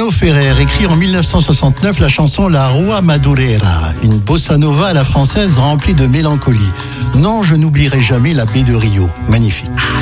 Lino Ferrer écrit en 1969 la chanson La Rua Madureira, une bossa nova à la française remplie de mélancolie. Non, je n'oublierai jamais la baie de Rio. Magnifique.